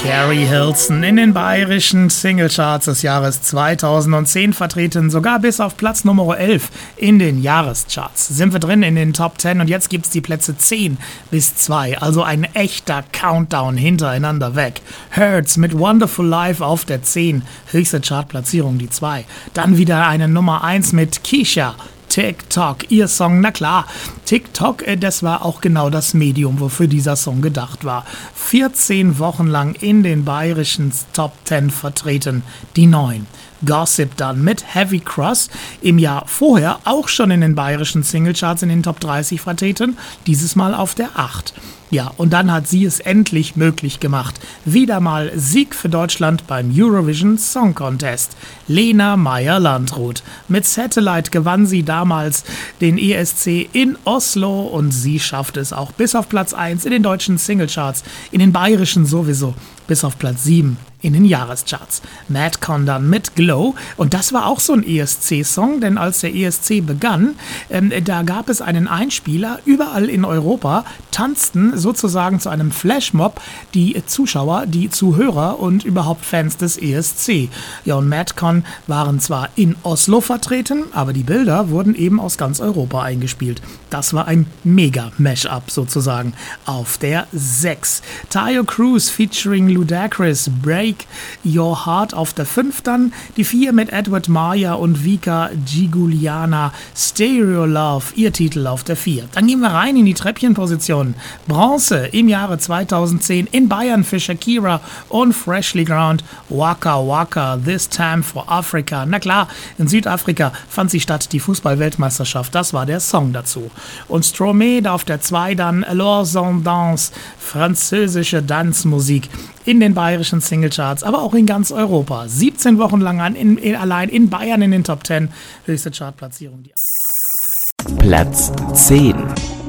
Carrie Hilson in den bayerischen Singlecharts des Jahres 2010 vertreten, sogar bis auf Platz Nummer 11 in den Jahrescharts. Sind wir drin in den Top 10 und jetzt gibt's die Plätze 10 bis 2, also ein echter Countdown hintereinander weg. Hurts mit Wonderful Life auf der 10, höchste Chartplatzierung die 2. Dann wieder eine Nummer 1 mit Kesha. TikTok, ihr Song, na klar, TikTok, das war auch genau das Medium, wofür dieser Song gedacht war. 14 Wochen lang in den bayerischen Top 10 vertreten, die 9. Gossip dann mit Heavy Cross, im Jahr vorher auch schon in den bayerischen Singlecharts in den Top 30 vertreten, dieses Mal auf der 8. Ja, und dann hat sie es endlich möglich gemacht. Wieder mal Sieg für Deutschland beim Eurovision Song Contest. Lena Meyer-Landrut. Mit Satellite gewann sie damals den ESC in Oslo und sie schafft es auch bis auf Platz 1 in den deutschen Singlecharts, in den bayerischen sowieso, bis auf Platz 7 in den Jahrescharts. Madcon dann mit Glow und das war auch so ein ESC-Song, denn als der ESC begann, da gab es einen Einspieler, überall in Europa tanzten sozusagen zu einem Flashmob die Zuschauer, die Zuhörer und überhaupt Fans des ESC. Ja, und Madcon waren zwar in Oslo vertreten, aber die Bilder wurden eben aus ganz Europa eingespielt. Das war ein Mega-Mash-up sozusagen. Auf der 6. Tayo Cruz featuring Ludacris, Break Your Heart auf der 5 dann. Die 4 mit Edward Maya und Vika Giguliana, Stereo Love, ihr Titel auf der 4. Dann gehen wir rein in die Treppchenpositionen. Bronze im Jahre 2010 in Bayern für Shakira und Freshly Ground, Waka Waka, This Time for Africa. Na klar, in Südafrika fand sie statt, die Fußball-Weltmeisterschaft, das war der Song dazu. Und Stromae auf der 2 dann Alors on danse, französische Tanzmusik in den bayerischen Singlecharts, aber auch in ganz Europa. 17 Wochen lang allein in Bayern in den Top 10, höchste Chartplatzierung. Platz 10.